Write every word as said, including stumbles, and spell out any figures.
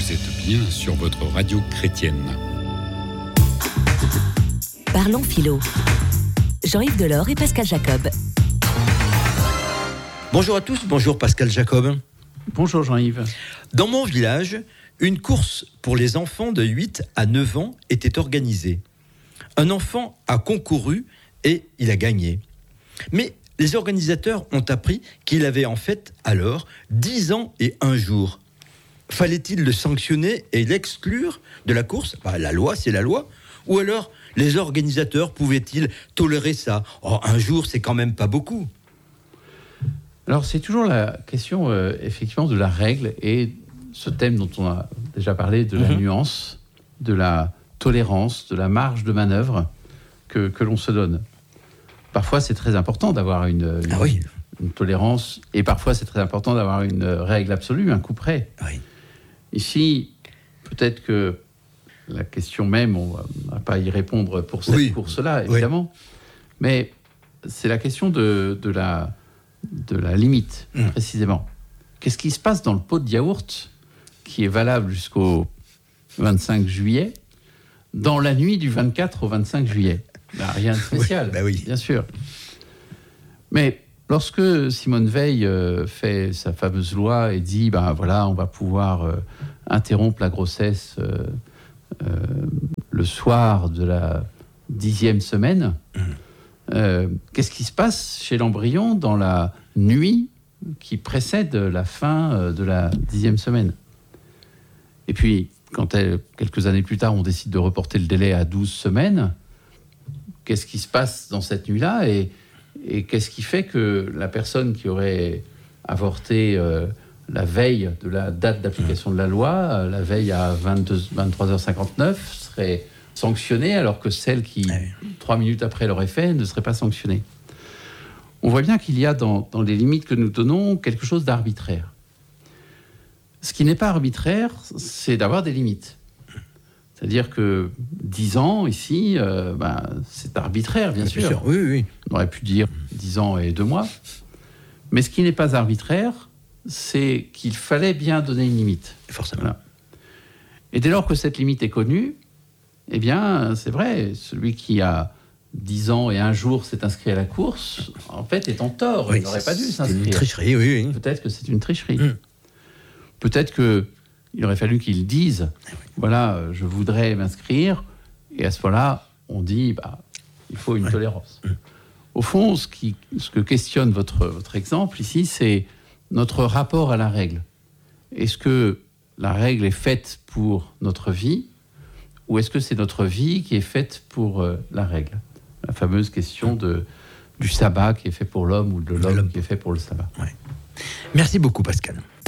Vous êtes bien sur votre radio chrétienne. Parlons philo. Jean-Yves Delors et Pascal Jacob. Bonjour à tous, bonjour Pascal Jacob. Bonjour Jean-Yves. Dans mon village, une course pour les enfants de huit à neuf ans était organisée. Un enfant a concouru et il a gagné. Mais les organisateurs ont appris qu'il avait en fait alors dix ans et un jour. Fallait-il le sanctionner et l'exclure de la course ? Bah, la loi, c'est la loi. Ou alors, les organisateurs pouvaient-ils tolérer ça ? Oh, un jour, c'est quand même pas beaucoup. Alors, c'est toujours la question, euh, effectivement, de la règle et ce thème dont on a déjà parlé, de la mmh. nuance, de la tolérance, de la marge de manœuvre que, que l'on se donne. Parfois, c'est très important d'avoir une, une, ah oui. une tolérance et parfois, c'est très important d'avoir une règle absolue, un coup près. Oui. Ici, peut-être que la question même, on ne va pas y répondre pour cette oui. course-là, évidemment, oui. mais c'est la question de, de, la, de la limite, mmh. précisément. Qu'est-ce qui se passe dans le pot de yaourt qui est valable jusqu'au vingt-cinq juillet, dans la nuit du vingt-quatre au vingt-cinq juillet ? Ben, rien de spécial, oui, bah oui. bien sûr. Mais lorsque Simone Veil euh, fait sa fameuse loi et dit, ben voilà, on va pouvoir euh, interrompre la grossesse euh, euh, le soir de la dixième semaine, mmh. euh, qu'est-ce qui se passe chez l'embryon dans la nuit qui précède la fin euh, de la dixième semaine ? Et puis, quand elle, quelques années plus tard, on décide de reporter le délai à douze semaines, qu'est-ce qui se passe dans cette nuit-là et, et qu'est-ce qui fait que la personne qui aurait avorté euh, la veille de la date d'application de la loi, euh, la veille à vingt-deux, vingt-trois heures cinquante-neuf, serait sanctionnée alors que celle qui, trois minutes après l'aurait fait, ne serait pas sanctionnée. On voit bien qu'il y a dans, dans les limites que nous donnons quelque chose d'arbitraire. Ce qui n'est pas arbitraire, c'est d'avoir des limites. C'est-à-dire que dix ans, ici, euh, ben, c'est arbitraire, bien, bien sûr. sûr. Oui, oui. On aurait pu dire dix ans et deux mois. Mais ce qui n'est pas arbitraire, c'est qu'il fallait bien donner une limite. Forcément. Voilà. Et dès lors que cette limite est connue, eh bien, c'est vrai, celui qui a dix ans et un jour s'est inscrit à la course, en fait, est en tort. Oui, il n'aurait pas dû s'inscrire. C'est une tricherie, oui, oui. Peut-être que c'est une tricherie. Mmh. Peut-être que il aurait fallu qu'ils disent, voilà, je voudrais m'inscrire, et à ce moment-là, on dit, bah, il faut une ouais. tolérance. Mmh. Au fond, ce, qui, ce que questionne votre, votre exemple ici, c'est notre rapport à la règle. Est-ce que la règle est faite pour notre vie, ou est-ce que c'est notre vie qui est faite pour euh, la règle ? La fameuse question de, du sabbat qui est fait pour l'homme, ou de l'homme, l'homme. qui est fait pour le sabbat. Ouais. Merci beaucoup, Pascal.